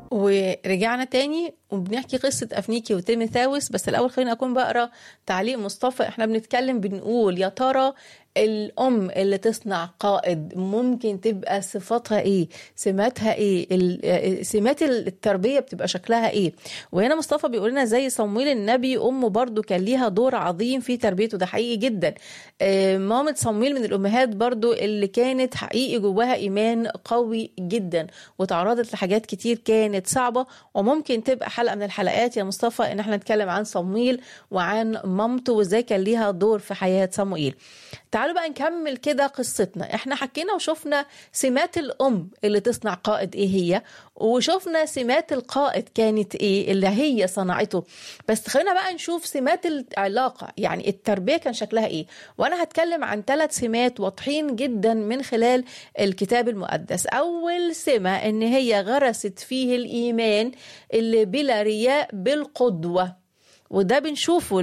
ورجعنا تاني وبنحكي قصة أفنيكي وتيموثاوس. بس الأول خلينا أكون بقرأ تعليق مصطفى. احنا بنتكلم بنقول يا ترى الأم اللي تصنع قائد ممكن تبقى صفاتها إيه؟ سماتها إيه؟ سمات التربية بتبقى شكلها إيه؟ وهنا مصطفى بيقول لنا زي صمويل النبي أمه برضو كان ليها دور عظيم في تربيته. ده حقيقي جدا. مامة صمويل من الأمهات برضو اللي كانت حقيقي جواها إيمان قوي جدا وتعرضت لحاجات كتير كانت صعبة. وممكن تبقى حلقة من الحلقات يا مصطفى إن احنا نتكلم عن صمويل وعن مامته وإزاي كان ليها دور في حياة صموئيل. تعالوا بقى نكمل كده قصتنا. احنا حكينا وشوفنا سمات الأم اللي تصنع قائد ايه هي، وشوفنا سمات القائد كانت ايه اللي هي صنعته. بس خلينا بقى نشوف سمات العلاقة، يعني التربية كان شكلها ايه. وانا هتكلم عن 3 سمات واضحين جدا من خلال الكتاب المقدس. اول سمة ان هي غرست فيه الإيمان اللي بلا رياء بالقدوة. وده بنشوفه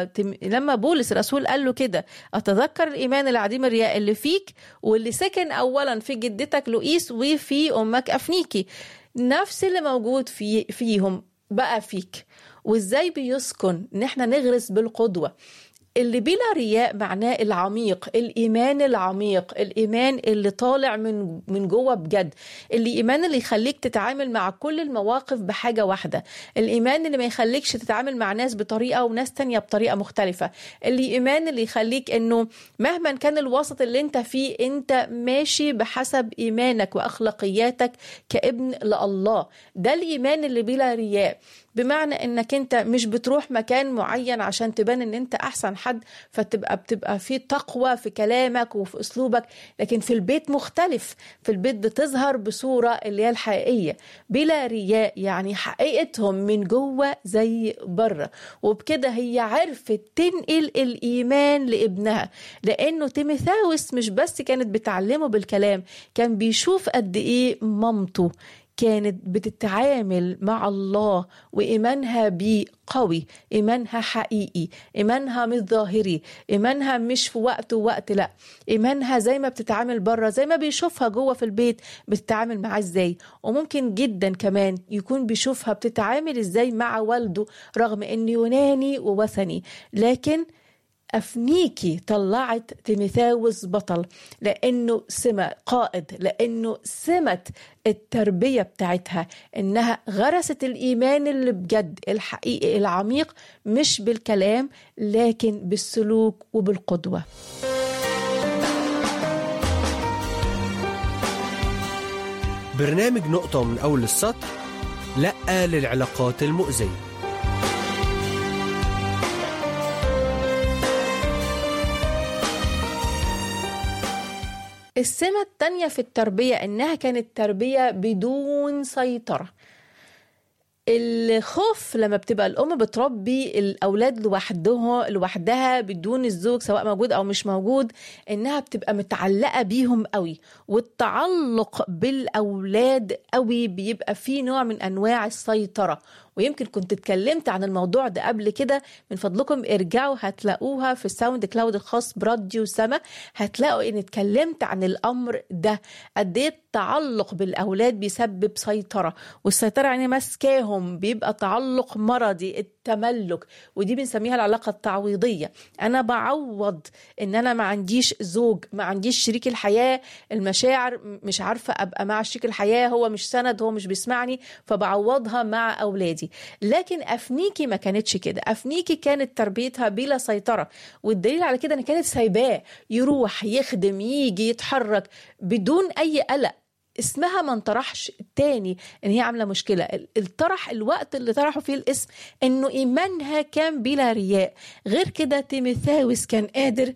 لما بولس الرسول قال له كده: أتذكر الإيمان العديم الرياء اللي فيك واللي سكن أولا في جدتك لؤيس وفي أمك أفنيكي. نفس اللي موجود فيهم بقى فيك. وإزاي بيسكن إن احنا نغرس بالقدوة. اللي بلا رياء معناه العميق، الإيمان العميق، الإيمان اللي طالع من جوه بجد، الإيمان اللي يخليك تتعامل مع كل المواقف بحاجة واحدة، الإيمان اللي ما يخليكش تتعامل مع ناس بطريقة وناس تانية بطريقة مختلفة، الإيمان اللي يخليك إنه مهما كان الوسط اللي انت فيه انت ماشي بحسب إيمانك وأخلاقياتك كابن لله. ده الإيمان اللي بلا رياء، بمعنى انك انت مش بتروح مكان معين عشان تبان ان انت احسن حد بتبقى في تقوى في كلامك وفي اسلوبك، لكن في البيت مختلف. في البيت بتظهر بصورة اللي هي الحقيقية بلا رياء، يعني حقيقتهم من جوه زي بره. وبكده هي عرفت تنقل الإيمان لابنها، لأنه تيموثاوس مش بس كانت بتعلمه بالكلام، كان بيشوف قد ايه مامته كانت بتتعامل مع الله وإيمانها بيه قوي، إيمانها حقيقي، إيمانها مش ظاهري، إيمانها مش في وقت لا، إيمانها زي ما بتتعامل بره، زي ما بيشوفها جوه في البيت بتتعامل معاه ازاي. وممكن جدا كمان يكون بيشوفها بتتعامل ازاي مع والده رغم إنه يوناني ووثني. لكن أفنيكي طلعت تيموثاوس بطل، لأنه سمة قائد، لأنه سمة التربية بتاعتها إنها غرست الإيمان اللي بجد الحقيقي العميق، مش بالكلام لكن بالسلوك وبالقدوة. برنامج نقطة من أول السطر، لأ للعلاقات المؤذية. السمة التانية في التربية إنها كانت تربية بدون سيطرة. الخوف لما بتبقى الأم بتربي الأولاد لوحدها بدون الزوج سواء موجود أو مش موجود، إنها بتبقى متعلقة بيهم قوي. والتعلق بالأولاد قوي بيبقى فيه نوع من أنواع السيطرة. ويمكن كنت اتكلمت عن الموضوع ده قبل كده، من فضلكم ارجعوا هتلاقوها في الساوند كلاود الخاص براديو سما. هتلاقوا ان اتكلمت عن الامر ده، قد ايه التعلق بالاولاد بيسبب سيطرة. والسيطرة يعني مسكاهم، بيبقى تعلق مرضي، التملك. ودي بنسميها العلاقة التعويضية. انا بعوض ان انا ما عنديش زوج، ما عنديش شريك الحياة، المشاعر مش عارفة ابقى مع شريك الحياة، هو مش سند، هو مش بيسمعني، فبعوضها مع اولادي. لكن أفنيكي ما كانتش كده. أفنيكي كانت تربيتها بلا سيطرة، والدليل على كده أن كانت سايباه يروح يخدم، يجي يتحرك بدون أي قلق. اسمها ما انطرحش تاني ان هي عامله مشكله. الطرح الوقت اللي طرحوا فيه الاسم انه ايمانها كان بلا رياء. غير كده تيموثاوس كان قادر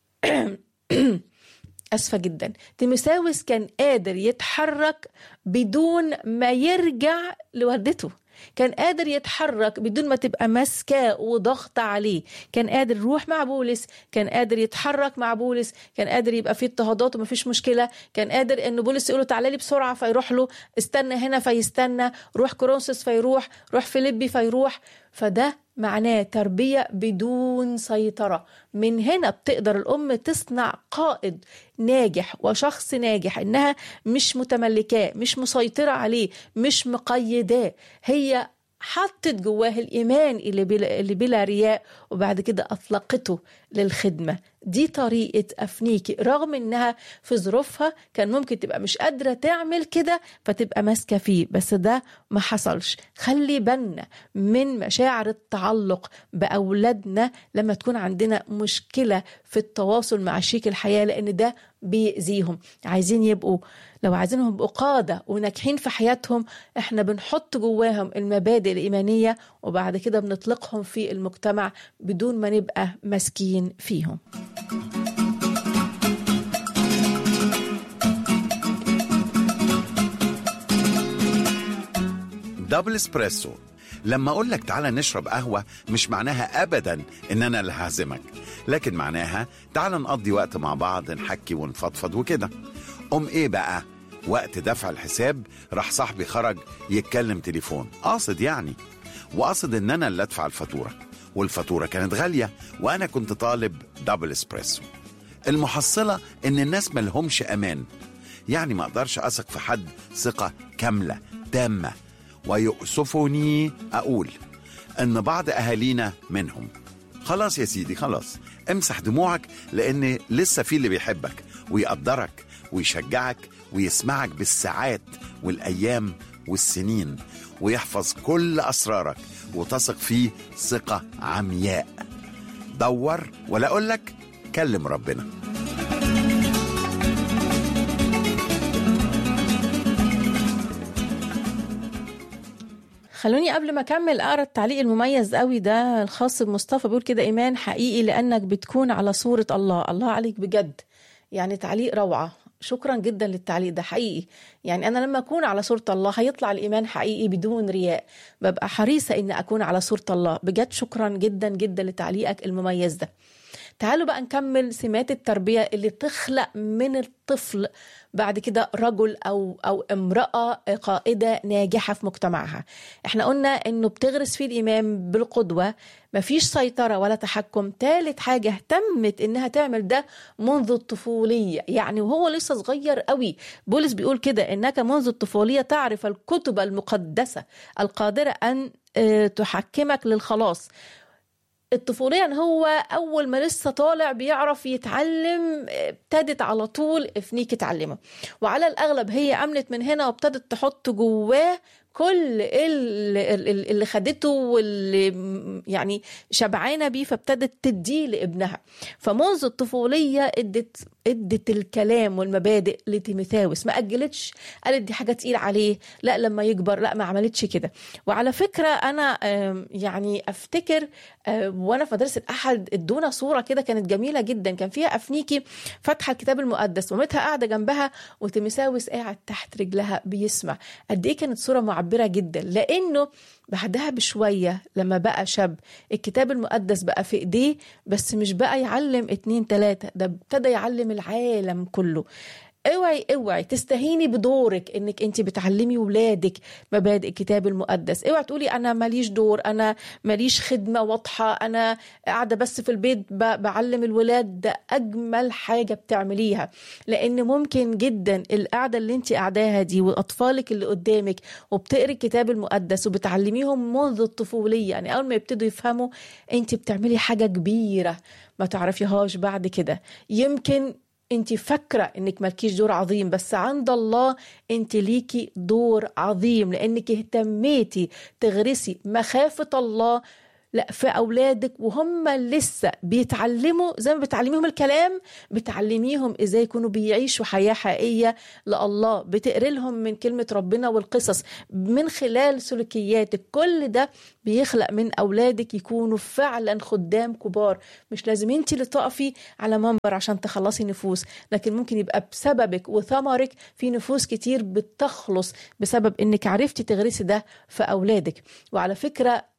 أسفة جدا، تيموثاوس كان قادر يتحرك بدون ما يرجع لوالدته. كان قادر يتحرك بدون ما تبقى ماسكاه وضغط عليه. كان قادر يروح مع بولس، كان قادر يتحرك مع بولس، كان قادر يبقى فيه اضطهادات ومفيش مشكلة. كان قادر انه بولس يقوله تعالى لي بسرعة فيروح له، استنى هنا فيستنى، روح كورنثوس فيروح، روح فيليبي فيروح. فده معناه تربية بدون سيطرة. من هنا بتقدر الأم تصنع قائد ناجح وشخص ناجح، إنها مش متملكاه، مش مسيطرة عليه، مش مقيداه. هي حطت جواه الإيمان اللي بلا رياء، وبعد كده أطلقته للخدمة. دي طريقة أفنيكي، رغم إنها في ظروفها كان ممكن تبقى مش قادرة تعمل كده فتبقى ماسكة فيه، بس ده ما حصلش. خلي بالنا من مشاعر التعلق بأولادنا لما تكون عندنا مشكلة في التواصل مع شريك الحياة، لأن ده بيأذيهم. لو عايزينهم يبقوا قادة وناجحين في حياتهم، احنا بنحط جواهم المبادئ الإيمانية وبعد كده بنطلقهم في المجتمع بدون ما نبقى ماسكين فيهم. دبل اسبريسو. لما اقول لك تعالى نشرب قهوة مش معناها ابدا ان انا اللي هعزمك، لكن معناها تعالى نقضي وقت مع بعض، نحكي ونفضفض وكده. ايه بقى وقت دفع الحساب راح صاحبي خرج يتكلم تليفون، قاصد يعني، وقاصد ان انا اللي ادفع الفاتورة، والفاتورة كانت غالية وانا كنت طالب دبل اسبريسو. المحصلة ان الناس ملهمش امان، يعني ما اقدرش اثق في حد ثقة كاملة تامة. ويؤسفني اقول ان بعض اهالينا منهم. خلاص يا سيدي، خلاص امسح دموعك، لان لسه في اللي بيحبك ويقدرك ويشجعك ويسمعك بالساعات والايام والسنين، ويحفظ كل اسرارك وتثق فيه ثقة عمياء. دور ولا اقولك كلم ربنا. خلوني قبل ما أكمل أقرأ التعليق المميز قوي ده الخاص بمصطفى. بيقول كده: إيمان حقيقي لأنك بتكون على صورة الله. الله عليك بجد، يعني تعليق روعة. شكرا جدا للتعليق ده حقيقي. يعني أنا لما أكون على صورة الله هيطلع الإيمان حقيقي بدون رياء. ببقى حريصة إن أكون على صورة الله بجد. شكرا جدا جدا لتعليقك المميز ده. تعالوا بقى نكمل سمات التربية اللي تخلق من الطفل بعد كده رجل أو امرأة قائدة ناجحة في مجتمعها. احنا قلنا انه بتغرس فيه الإيمان بالقدوة، مفيش سيطرة ولا تحكم. ثالث حاجة اهتمت انها تعمل ده منذ الطفولية، يعني وهو لسه صغير قوي. بولس بيقول كده: انك منذ الطفولية تعرف الكتب المقدسة القادرة ان تحكمك للخلاص. الطفولية هو أول ما لسه طالع بيعرف يتعلم، ابتدت على طول افنيك تعلمه، وعلى الأغلب هي أمنت من هنا وابتدت تحط جواه كل اللي خدته واللي يعني شبعانة بيه، فابتدت تديه لابنها. فمنذ الطفولية ادت الكلام والمبادئ لتيموثاوس، ما أجلتش قالت دي حاجة تقيل عليه، لا لما يكبر، لا ما عملتش كده. وعلى فكرة أنا يعني أفتكر وأنا في مدرسة الأحد ادونا صورة كده كانت جميلة جدا، كان فيها أفنيكي فاتحة الكتاب المقدس ومامتها قاعدة جنبها وتيموثاوس قاعد تحت رجلها بيسمع. قد إيه كانت صورة معبرة جدا، لأنه بعدها بشوية لما بقى شاب الكتاب المقدس بقى في ايديه، بس مش بقى يعلم 2 3، ده ابتدى يعلم العالم كله. اوعي تستهيني بدورك انك انت بتعلمي ولادك مبادئ الكتاب المقدس. اوعي تقولي انا ماليش دور، انا ماليش خدمة واضحة، انا قاعدة بس في البيت بعلم الولاد. ده اجمل حاجة بتعمليها، لان ممكن جدا القعدة اللي انت قاعداها دي واطفالك اللي قدامك وبتقري الكتاب المقدس وبتعلميهم منذ الطفولية، يعني اول ما يبتدوا يفهموا انت بتعملي حاجة كبيرة ما تعرفيهاش بعد كده. يمكن انت فاكرة انك مالكيش دور عظيم، بس عند الله انت ليكي دور عظيم، لانك اهتميتي تغرسي مخافة الله لا في أولادك وهم لسه بيتعلموا. زي ما بتعلميهم الكلام بتعلميهم إزاي يكونوا بيعيشوا حياة حقيقية لله. بتقري لهم من كلمة ربنا والقصص من خلال سلوكياتك. كل ده بيخلق من أولادك يكونوا فعلا خدام كبار. مش لازم انت اللي تقفي على منبر عشان تخلصي نفوس، لكن ممكن يبقى بسببك وثمرك في نفوس كتير بتخلص بسبب انك عرفتي تغرسي ده في أولادك. وعلى فكرة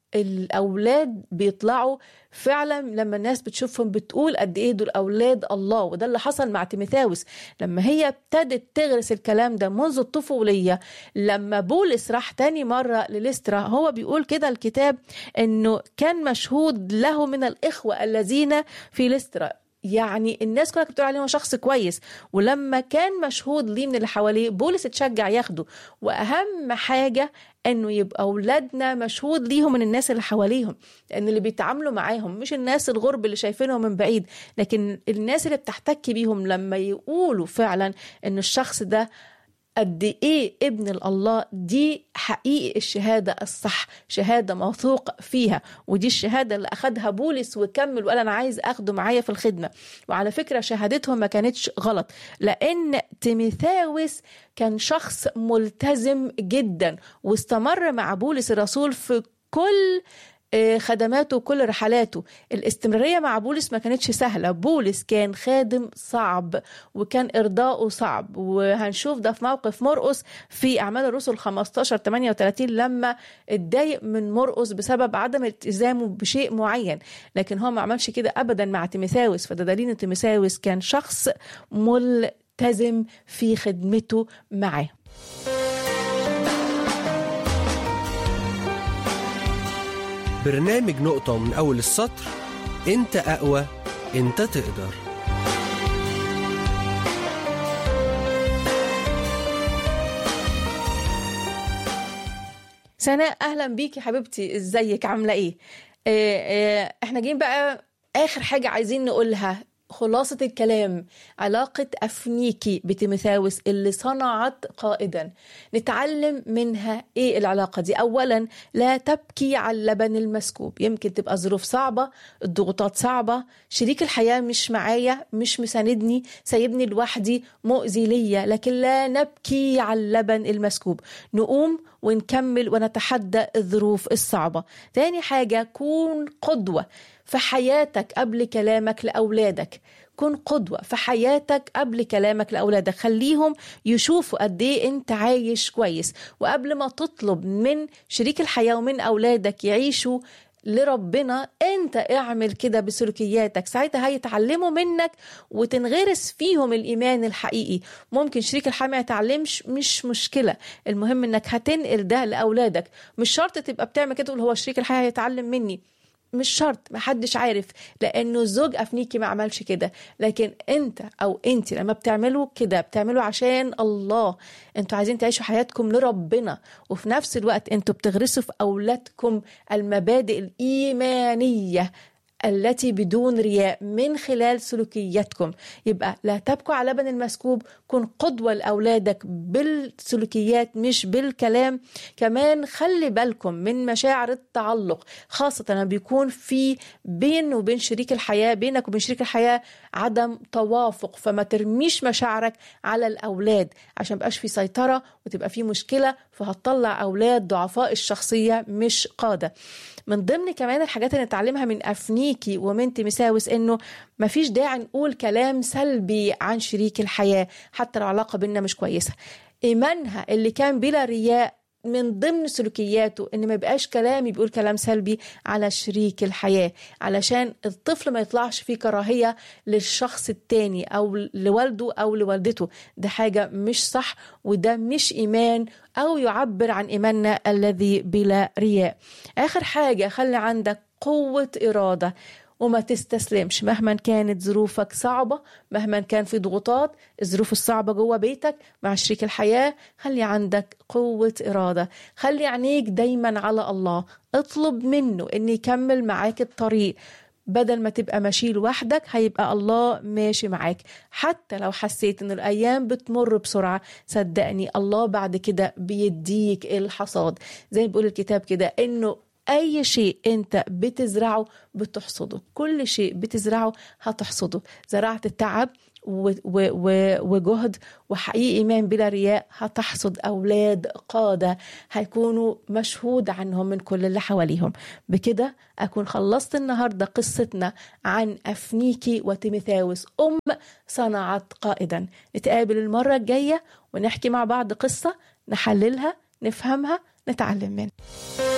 الأولاد بيطلعوا فعلا لما الناس بتشوفهم بتقول قد ايه دول أولاد الله. وده اللي حصل مع تيموثاوس لما هي ابتدت تغرس الكلام ده منذ الطفولية. لما بولس راح تاني مرة لليسترا، هو بيقول كده الكتاب انه كان مشهود له من الإخوة الذين في ليسترا، يعني الناس كلها بتقول عليه شخص كويس، ولما كان مشهود ليه من اللي حواليه بولس اتشجع ياخده. واهم حاجة انه يبقى اولادنا مشهود ليهم من الناس اللي حواليهم، لان اللي بيتعاملوا معاهم مش الناس الغرب اللي شايفينهم من بعيد، لكن الناس اللي بتحتك بيهم لما يقولوا فعلا ان الشخص ده قد ايه ابن الله. دي حقيقي الشهادة الصح، شهادة موثوق فيها، ودي الشهادة اللي اخدها بولس وكمل وقال انا عايز اخده معايا في الخدمة. وعلى فكرة شهادتهم ما كانتش غلط، لان تيموثاوس كان شخص ملتزم جدا واستمر مع بولس الرسول في كل خدماته وكل رحلاته. الاستمرارية مع بولس ما كانتش سهلة، بولس كان خادم صعب وكان إرضاؤه صعب، وهنشوف ده في موقف مرقس في أعمال الرسل 15:38 لما اتضايق من مرقس بسبب عدم التزامه بشيء معين، لكن هو ما عملش كده أبدا مع تيموثاوس. فده دليل إن تيموثاوس كان شخص ملتزم في خدمته معاه. برنامج نقطة من أول السطر، أنت أقوى، أنت تقدر. سناء أهلا بيكي حبيبتي، إزيك عاملة إيه؟ إحنا جايين بقى آخر حاجة عايزين نقولها، خلاصة الكلام، علاقة أفنيكي بتيموثاوس اللي صنعت قائدا. نتعلم منها إيه العلاقة دي؟ أولا لا تبكي على اللبن المسكوب. يمكن تبقى ظروف صعبة، الضغوطات صعبة، شريك الحياة مش معايا، مش مساندني، سايبني لوحدي، مؤذي ليا، لكن لا نبكي على اللبن المسكوب، نقوم ونكمل ونتحدى الظروف الصعبة. تاني حاجة، كون قدوة في حياتك قبل كلامك لأولادك. كن قدوة في حياتك قبل كلامك لأولادك، خليهم يشوفوا قد ايه انت عايش كويس. وقبل ما تطلب من شريك الحياة ومن أولادك يعيشوا لربنا، انت اعمل كده بسلوكياتك، ساعتها هيتعلموا منك وتنغرس فيهم الإيمان الحقيقي. ممكن شريك الحياة ما يتعلمش، مش مشكلة، المهم انك هتنقل ده لأولادك. مش شرط تبقى بتعمل كده تقول هو شريك الحياة هيتعلم مني، مش شرط، محدش عارف، لأنه زوج أفنيكي ما عملش كده، لكن أنت أو أنت لما بتعملوا كده بتعملوا عشان الله. أنتوا عايزين تعيشوا حياتكم لربنا، وفي نفس الوقت أنتوا بتغرسوا في أولادكم المبادئ الإيمانية التي بدون رياء من خلال سلوكياتكم. يبقى لا تبكوا على لبن المسكوب، كن قدوة لأولادك بالسلوكيات مش بالكلام. كمان خلي بالكم من مشاعر التعلق، خاصة لما بيكون في بين وبين شريك الحياة، بينك وبين شريك الحياة عدم توافق، فما ترميش مشاعرك على الأولاد عشان مبقاش في سيطرة وتبقى في مشكلة، فهتطلع أولاد ضعفاء الشخصية مش قادة. من ضمن كمان الحاجات اللي نتعلمها من أفنيكي ومن تيموثاوس إنه مفيش داعي نقول كلام سلبي عن شريك الحياة حتى لو العلاقة بيننا مش كويسة. إيمانها اللي كان بلا رياء من ضمن سلوكياته إن ما يبقاش كلام يقول كلام سلبي على شريك الحياة، علشان الطفل ما يطلعش فيه كراهية للشخص التاني أو لوالده أو لوالدته. ده حاجة مش صح، وده مش إيمان أو يعبر عن إيماننا الذي بلا رياء. آخر حاجة، خلي عندك قوة إرادة وما تستسلمش مهما كانت ظروفك صعبة، مهما كان في ضغوطات، الظروف الصعبة جوه بيتك مع شريك الحياة. خلي عندك قوة إرادة، خلي عينيك دايما على الله، اطلب منه إن يكمل معاك الطريق. بدل ما تبقى ماشي لوحدك هيبقى الله ماشي معاك. حتى لو حسيت إن الأيام بتمر بسرعة، صدقني الله بعد كده بيديك الحصاد. زي ما بيقول الكتاب كده إنه أي شيء أنت بتزرعه بتحصده، كل شيء بتزرعه هتحصده. زرعت التعب وجهد وحقيقي إيمان بلا رياء، هتحصد أولاد قادة هيكونوا مشهود عنهم من كل اللي حواليهم. بكده أكون خلصت النهاردة قصتنا عن أفنيكي وتيموثاوس، صنعت قائدا. نتقابل المرة الجاية ونحكي مع بعض قصة نحللها، نفهمها، نتعلم منها.